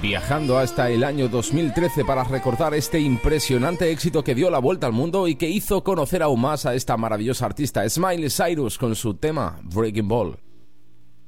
Viajando hasta el año 2013 para recordar este impresionante éxito que dio la vuelta al mundo y que hizo conocer aún más a esta maravillosa artista, Miley Cyrus, con su tema Breaking Ball.